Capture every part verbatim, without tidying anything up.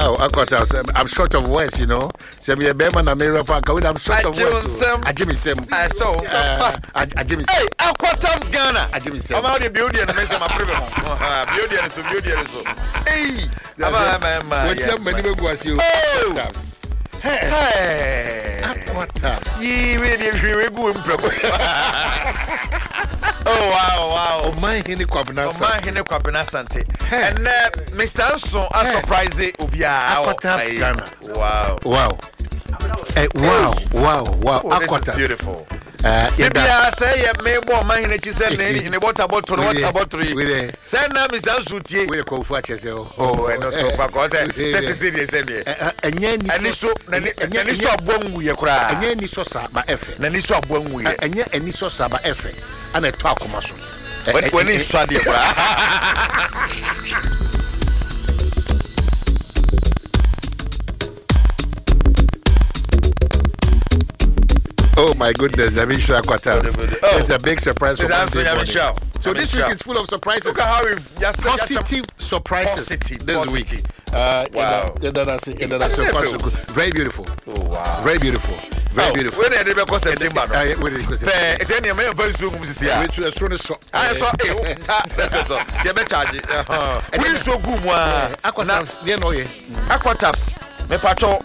Wow, Aquataps. I'm short of words, you know. Send me a Beman America. I'm short of words. I Jimmy Sim. I saw. I Jimmy Sim. Hey, Aquataps Ghana. I Jimmy Sim. I'm out of beauty and I'm my premium. Beauty and so beauty and so. Hey, what's up, many was you? Aquataps. Hey, Aquataps. You really, really good. Oh wow, wow. Oh my hini kwabena sante. Oh my hini kwabena sante. And uh, Mister Anson a surprise Obia. Aquataps Ghana. Wow. Wow. Hey, wow, wow, wow. Oh, this is beautiful. Uh, Maybe I say yeah, me bo my hini chise ne in the water bottle, water bottle. Say na Mister Anson tie. We ko fu achese o. Oh, and so far go say say serious say. Enye ni so enye ni so abonwu ye kura. Enye ni so sa ba efe. Na ni so abonwu ye. Enye eni so sa ba efe. Ana to akoma so. When when is swadi kura. Oh my goodness, Yamisha Aquataps. Oh. It's a big surprise for Monday morning. So this week is full of surprises. Look at how we've yes, positive surprises positive, this positive. week. Uh, wow. Yeah, that, yeah, that, so far, so good. Very beautiful. Oh wow. Very beautiful. Very oh, beautiful. Where did they go September? Uh, where did they go September? It's any man very soon this year. Which was soon so. I saw eh that's all. You better charge. Who is so good one? Aquataps, they know ye. Aquataps. Me pacho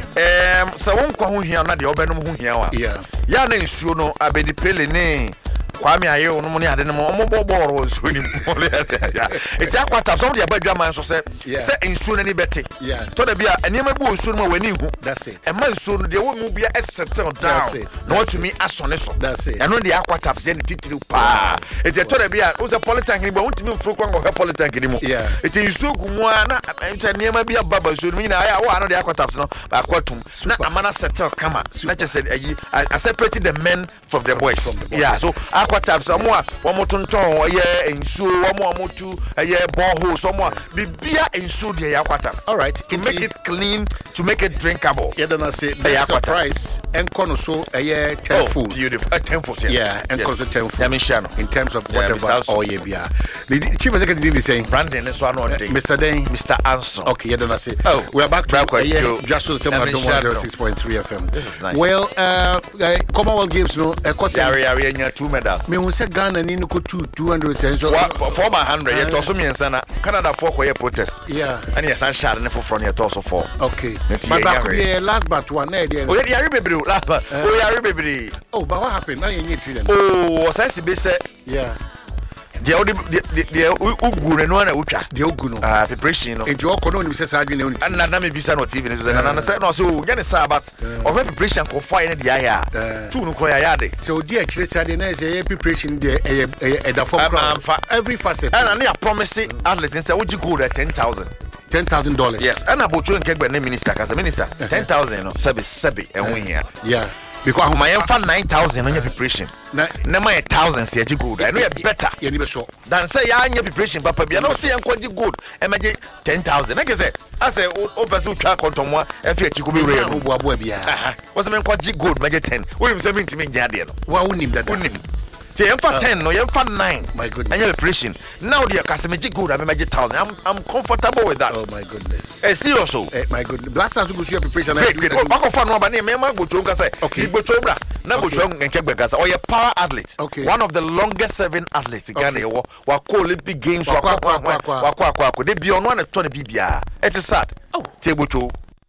Um, so one kwa huhia na de obenum huhia wa. Yeah. Ya na nsuo no abedi pele ne kwame aye no mo ne ade no mo boboro nsuo ni mo le ya. Eti Aquataps so de abadwa man so se se nsuo na ni bete. Yeah. To da bia enema bu nsuo no wani hu. That's it. E ma nsuo no de wo mu bia settle down. Na what to me asone so. That's it. Eno de Aquataps ye titiri pa. Eti to da bia wo se polytank ni bo untimi mfuru kwa ngo polytank ni mo. Yeah. Eti nsuo gu mu na enema bia baba nsuo no nyina aya wo ano de Aquataps no ba na amana settle kama na just said I separated the men from the boys, from the boys. Yeah, so Aquataps amwa omo tonton oye ensuo omo omo tu eye borehole so omo bibia ensuo de Aquataps. All right, to make it clean, to make it drinkable. Yeah, then I say the surprise and kono so eye ten food. Oh, beautiful. Uh, ten food. Yes. Yeah, and kono so ten food. Yeah, me shano. In terms of whatever yeah, or ye bia. The chief executive is saying Brandon is one on day. Mister Dane, Mister Anson. Okay, yeah, then I say oh, we are back to uh, yeah, just so the one oh six point three F M. This is nice. Well, uh, uh Commonwealth Games no uh, course Yari Yari nya two medals. Me who say Ghana ni no two two hundred so for my hundred yet also me nsana Canada for ko protest. Yeah. And yes and share ne for front yet also for. Okay. But back yeah, last but one na there. Oh Yari bebre last but. Oh Yari bebre. Oh, but what happened? Now you need to. Oh, was be say yeah. The the the ugu no na utwa the ugu no ah preparation no enti okọ no ni se sa adwene no and na me bisa no T V no so na na say no so nya ne sa but of preparation ko fire ne dia ya two no ko ya ya de so di a kire sa de na say preparation de e e da for every facet and na promise athletes say would you go at ten thousand ten thousand dollars yes and about you get be minister cause minister ten thousand no sabi sabi e ho hia yeah because my for nine thousand on your preparation na na my one thousand say good I know you better you need be so than say ya anya preparation papa bia no say enko good e ma je ten thousand na ke say I say o person twa kontomwa e fi achiko be we no bo abo bia was me enko good ma je ten we seventy me nja de no wa unim dada unim say em for ten no em for nine my goodness anya preparation now the casemeji good I me je one thousand i'm i'm comfortable with that oh my goodness eh serious so eh my goodness blasters go see your preparation great great o ko fa no ba na me ma go to say okay go to bra na go to nkegbe kasa or your power athlete okay. One of the longest serving athletes in Ghana wa wa Olympic games wa kwa kwa kwa kwa kwa de bi ono na to na bibia it is sad oh table to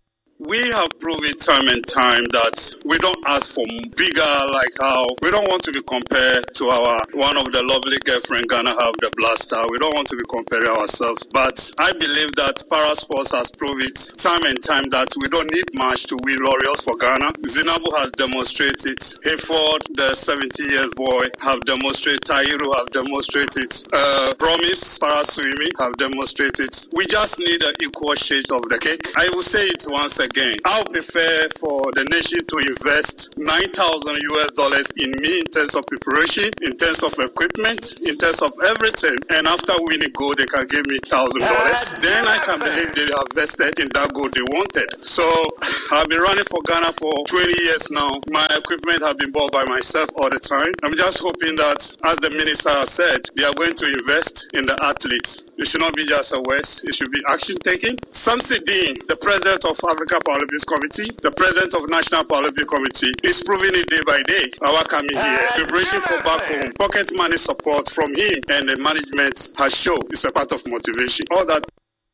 we have proven time and time that we don't ask for bigger, like how we don't want to be compared to our one of the lovely girlfriend Ghana have, the Blaster. We don't want to be comparing ourselves, but I believe that Parasports has proven time and time that we don't need much to win laurels for Ghana. Zinabu has demonstrated. Hayford, the seventy years boy, have demonstrated. Tairu have demonstrated. Uh, Promise, Paraswimi have demonstrated. We just need an equal share of the cake. I will say it once again. Again, I would prefer for the nation to invest nine thousand U S dollars in me in terms of preparation, in terms of equipment, in terms of everything. And after winning gold, they can give me one thousand dollars. Then I can believe they have invested in that gold they wanted. So I've been running for Ghana for twenty years now. My equipment have been bought by myself all the time. I'm just hoping that, as the minister has said, they are going to invest in the athletes. It should not be just a words. It should be action taking. Samson Dean, the president of Africa Paralympics Committee, the president of National Paralympic Committee, is proving it day by day. Our coming here, preparation for back home, pocket money support from him and the management has shown it's a part of motivation. All that.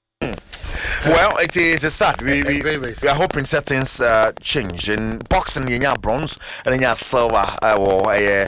Well, it is a sad. We, we, very, very we are hoping that things uh, change. In boxing, you have bronze and then you have silver or a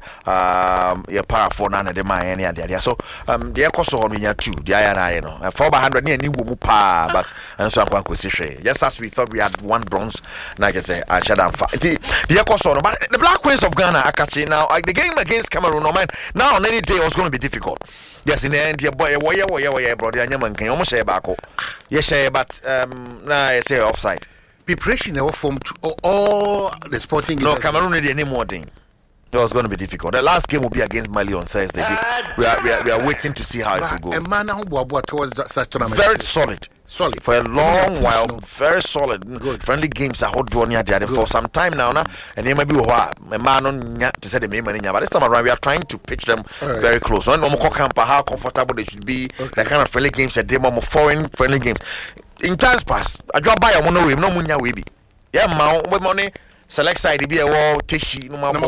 um, your power for none of the my idea. So, um, the cost on me two, the I and I know, four by hundred near new pa, but and so I'm going to say, just as we thought we had one bronze, like I say, I shut down. The the cost on, but the Black Queens of Ghana, Akachi now, like the game against Cameroon, no man, now on any day it was going to be difficult. Yes, in the end, your boy, warrior, warrior, warrior, brother, and your man can almost say back. Yes, but um, now I say offside. Preparation they form to all the sporting games. No, Cameroon need any more thing. It was going to be difficult. The last game will be against Mali on Thursday. Uh, we are we are we are waiting to see how it will go. A man who towards such tournament. Very solid. Solid for a long while. No. Very solid. Good. Friendly games are hot drawn here for some time now. Now and they may be a man on to say the main money. But this time around, we are trying to pitch them right. very close. So, how comfortable they should be. Okay. The kind of friendly games that they more foreign friendly games. In times past, I drop by a mono wave, no munya wavy. Yeah, mount with money. Select side be a war teshi no more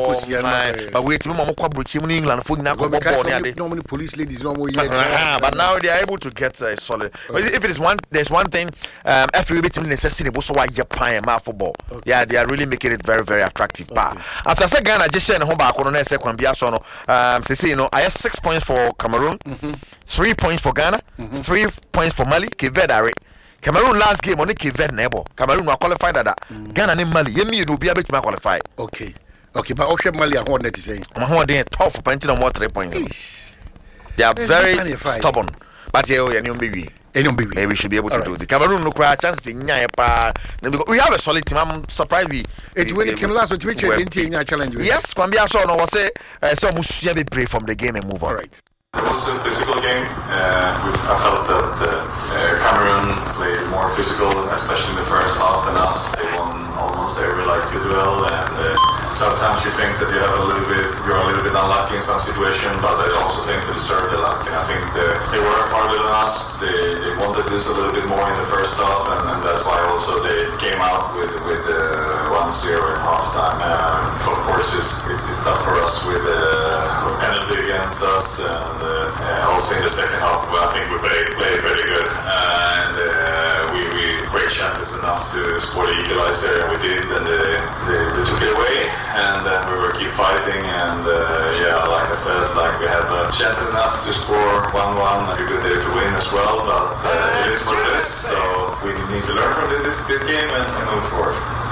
but wait to more quabruchi in England for now normally police ladies no more but now they are able to get a uh, solid but if it is one there's one thing um F A B team necessity so why Japan and football yeah they are really making it very very attractive okay. After say Ghana just share home back on the second bia so no um say you know I have six points for Cameroon mm-hmm. three points for Ghana mm-hmm. three points for Mali Cape Verde Cameroon last game on the Cape Verde neighbor. Cameroon were qualified at that. Mm. Ghana and Mali. Yemi will be able to qualify. Okay. Okay, but Osha Mali are what say. I'm holding tough for pointing on more three points. Eesh. They are very stubborn. But yeah, yeah, baby. Baby. We should be able to All do right. The Cameroon look right chance in Nyapa. We have a solid team. I'm surprised we it when it came last with which challenge. Yes, Kwambia so no was say so Musia be brave from the game and move on. All right. It was a physical game. Uh, with, I felt that uh, uh, Cameroon played more physical, especially in the first half than us. They won almost every like field duel, and uh, sometimes you think that you have a little bit, you're a little bit unlucky in some situation, but I also think they deserve the luck. And I think they, they worked harder than us. They, they wanted this a little bit more in the first half, and, and that's why also they came out with with uh, one zero in halftime. Um, of course, it's, it's, it's tough for us with uh, a penalty against us. And, Uh, uh, also in the second half, well, I think we played, played pretty good, uh, and uh, we, we great chances enough to score the equalizer, and we did, and they, they, they took it away, and then we were keep fighting, and uh, yeah, like I said, like we had uh, chances enough to score one one, and we were there to win as well, but uh, it is what it is, so we need to learn from this this game and, and move forward.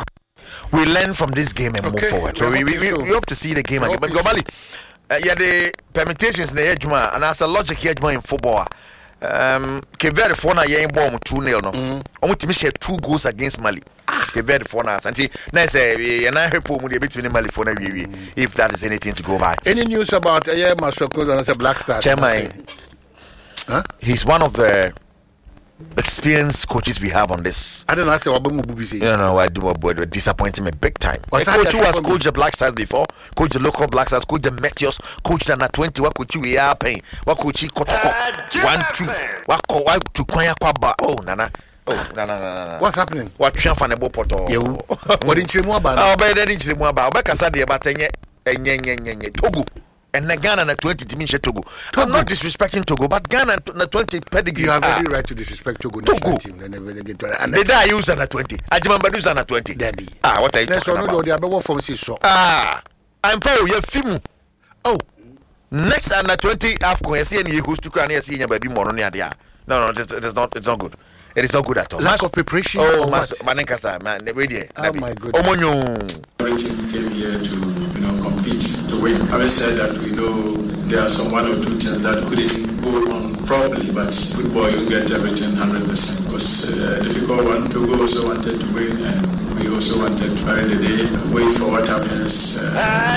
We learn from this game and okay. move forward, so we, we, we, we hope to see the game again. But Gomali, Uh, yeah, the permutations in the Edgema, and as a logic Edgema in football. Um, Cape Verde for na yen bomb two nil no. Omo timi share two goals against Mali. Cape Verde for na and see na say na help mu dey between Mali for na we if that is anything to go by. Any news about uh, yeah, Masoko and say Black Stars? Chairman, huh? He's one of the experienced coaches we have on this. I don't know. I say Wabumu Bubi. No, no, I do. But disappointing me big time. A coach who has coached the Black Stars before, coached the local Black Stars, coached the Meteors, coached the under twenty. What coach we are paying? What coach he Kotoko? One two. What co? What to Kwanya Kwaba? Oh, Nana. Oh, no, no, no, no. What's happening? What champ and a bopoto? You. What in Chimwaba? Oh, but then in Chimwaba. Beka said the about enye enye enye Togo. And Ghana na twenty to me Togo. I'm not disrespecting Togo, but Ghana na twenty pedigree. You have every right to disrespect Togo. Togo. They die use na twenty. Ajimamba use na twenty. Daddy. Ah, what are you talking about? No, they are what from so. Ah, I'm proud you film. Oh, next under twenty Afcon. I see any who's to cry. I see any baby more on the idea. No, no, it's, it's not. It's not good. It is not good at all. Lack of preparation. Oh, Manenkasa, man, the radio. Oh my goodness. Omonyo. Every team came here to, you know, compete to win. Having said that, we know there are some one or two teams that couldn't go on properly, but football you get everything one hundred percent. It was a difficult one. Togo also wanted to win, and we also wanted to carry the day. Wait for what happens. Uh, uh,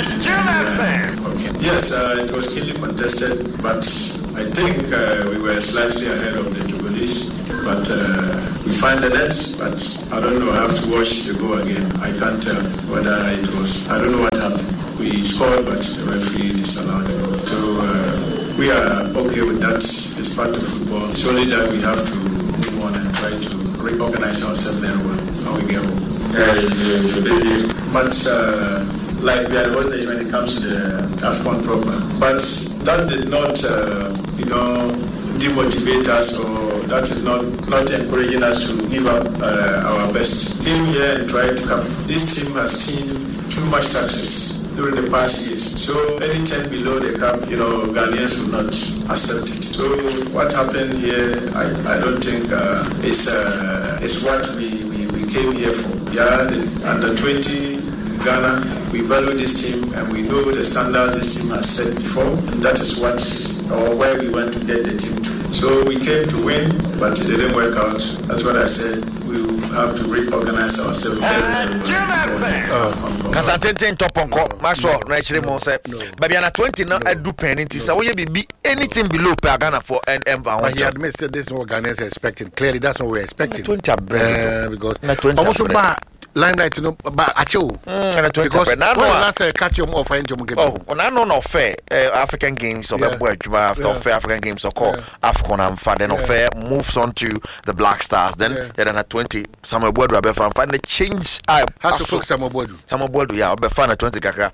uh, okay. Yes, uh, it was keenly contested, but I think uh, we were slightly ahead of the Togolese. But uh, we find the nets, but I don't know. I have to watch the goal again. I can't tell whether it was. I don't know what happened. We scored, but the referee disallowed the goal. So uh, we are okay with that. It's part of football. It's only that we have to move on and try to reorganize ourselves then when we get home. Yeah, but uh, like we are always when it comes to the AFCON program, but that did not, uh, you know, demotivate us, or that is not not encouraging us to give up uh, our best. Came here and tried to come. This team has seen too much success during the past years. So anything below the cap, you know, Ghanaians will not accept it. So what happened here, I, I don't think uh, is uh, is what we, we, we came here for. Yeah, the under twenty Ghana, we value this team and we know the standards this team has set before. And that is what or where we want to get the team to. So we came to win, but it didn't work out. That's what I said. We will have to reorganize ourselves. Kasantenten toponko, maso na chire mo se. Baby na twenty na adu penalty. So we be anything below per Ghana for N M. But he admits that this is what Ghanaians are expecting. Clearly, that's what we're expecting. twenty uh, because almost about limelight, you know, but acho. Because when last I catch him off and jump. Oh, on I know no fair African games or the word after fair African games or call AFCON and Faden of fair moves on to the Black Stars. Then then at twenty, Samuel Boyd will be fan. Find the change. I has to focus Samuel Boyd. Samuel Boyd, yeah, will be fan at twenty kakra.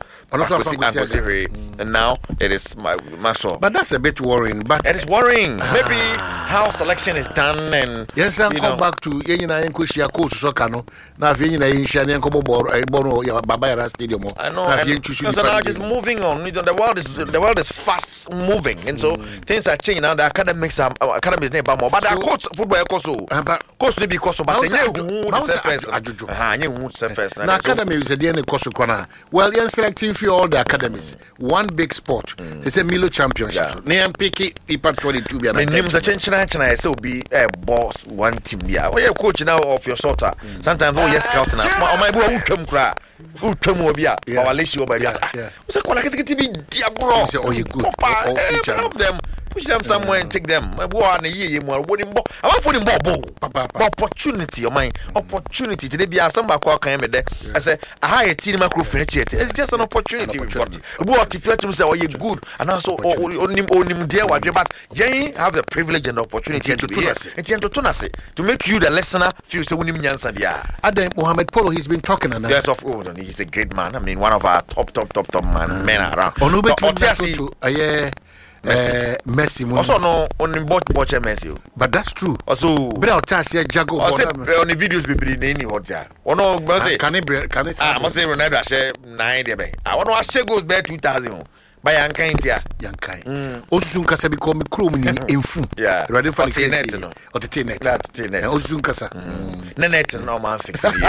And now it is my my soul. But that's a bit worrying. But it is worrying. Maybe how selection is done and yes, I'll come back to Yenina and Kushia Coach Sokano. Now, Yenina in Shani and Kobo Bono, Babaya Stadium. I know. So now just moving on. The world is the world is fast moving, and so mm. things are changing now. The academics are academics name, but but the coach football also. Coach maybe coach, but you who surface. Ah, you who surface. Now academy is the D N A coach kwana. Well, you're selecting for all the academies. One big sport. They say Milo Championship. Near Piki Ipa twenty-two. The names are changing. I say be a boss one team. Yeah, we are coach now of your sort. Sometimes oh yes, scouts now. My boy who come cry. Who come over here? Our list you over here. We say, "Call like it to be dear bro." Say, "Oh, you good." Help them. Push them somewhere and take them. My boy, and ye more winning ball. I want for them ball. Opportunity, your mind. Opportunity. Today be some back came there. I say, I hire team macro fetch it. It's just an opportunity. What if you to say, "Oh, you good," and also only only dear what you but you have the privilege and opportunity to do it. And to turn us to make you the listener feel so winning answer. Yeah. Adam Mohamed Polo, he's been talking and yes, of course, he's a great man. I mean, one of our top, top, top, top man men around. Onubetu, yeah. Uh, Messi. Also, no, only bought watch Messi. But that's true. Also, but I'll tell you, Jago. Also, on the videos, be bring any hotel. Oh no, can it? Can it? I must say, Ronaldo, I say nine. I want to ask you goes back two thousand. By Yankai, dear. Yankai. Also, Casa become a crew in full. Yeah, ready for the net or the tin net. That's tin net. Also, Casa. Net, no man fix it.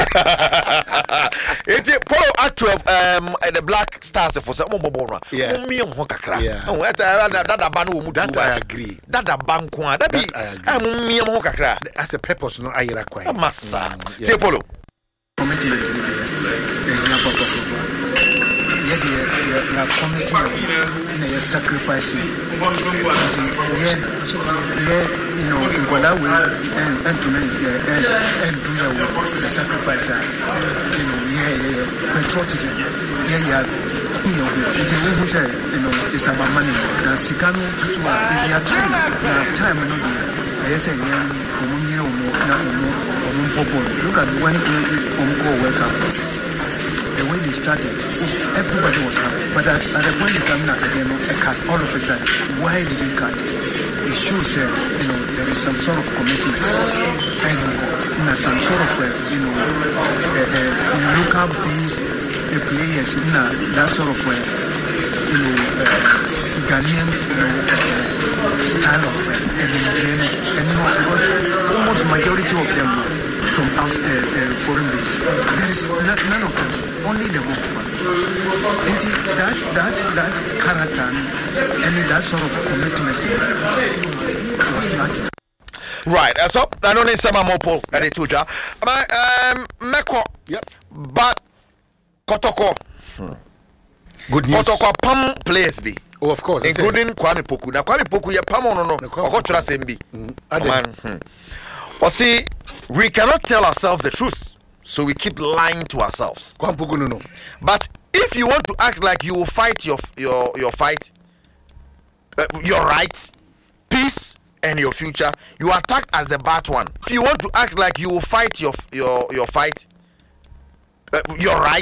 It's a pro at twelve um, at the Black Stars for some more. Yeah, me and Hokakra. Yeah, that banu. That I agree. That a bank one. That be I'm me and Hokakra. As a purpose, no, I require. Massa. Say Polo. Commitment. Yeah, yeah, committing and you're sacrificing. Yeah, yeah, you know, in Malawi and and to and and do the sacrifice. You know, yeah, yeah, patriotism. Yeah, yeah. You know, it's a you know, it's about money. Now, Sikano, is your time. Now, time and not I say, yeah, you know, look at when Omko wake up. The way they started, everybody was happy. But at, at the point they come now, again, a cut, all of a sudden, why did they cut? It shows that, you know, there is some sort of commitment. And you know, some sort of, uh, you know, uh, uh, local-based uh, players, you know, that sort of, uh, you know, uh, Ghanaian, you know, uh, style of uh, and Indian, and you know, because almost majority of them from out the uh, uh, foreign base. There is not, none of them. Only the workman. And that that that character and that sort of commitment was lacking. Right, uh, so I don't need some more Paul and it's Tuja. My um Meko. Yep. But Kotoko. Hmm. Good news. Kotoko Pam players be. Oh, of course. Including Kwame Poku. Now Kwame Poku ya Pam no no. Okotra Sembi. Man. Osi We cannot tell ourselves the truth, so we keep lying to ourselves. But if you want to act like you will fight your your your fight, uh, your rights, peace, and your future, you attack as the bad one. If you want to act like you will fight your your your fight, uh, your rights.